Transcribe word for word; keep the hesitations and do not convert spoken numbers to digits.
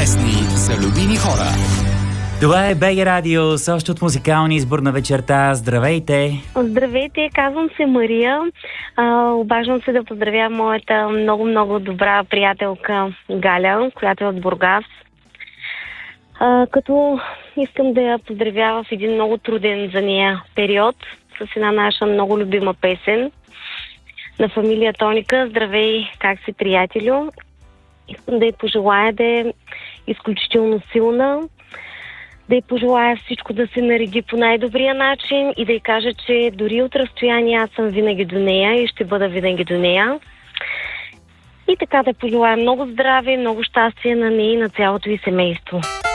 Песни за любими хора. Това е БГ Радио с общ от музикалния избор на вечерта. Здравейте! Здравейте, казвам се Мария. А, обаждам се да поздравя моята много-много добра приятелка Галя, която е от Бургас. А, като искам да я поздравя в един много труден за нея период с една наша много любима песен на фамилия Тоника. Здравей, как си, приятелю? Искам да й пожелая да е изключително силна, да й пожелая всичко да се нареди по най-добрия начин и да й кажа, че дори от разстояние аз съм винаги до нея и ще бъда винаги до нея. И така да пожелая много здраве, много щастие на нея и на цялото ви семейство.